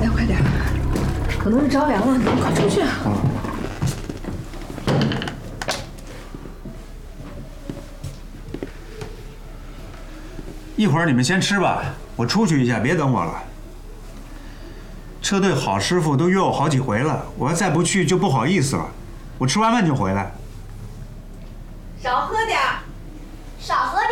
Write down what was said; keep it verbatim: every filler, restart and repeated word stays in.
点，快点，可能是着凉了，你们快出去。啊。 一会儿你们先吃吧，我出去一下，别等我了。车队好师傅都约我好几回了，我要再不去就不好意思了。我吃完饭就回来。 少喝点儿， 少喝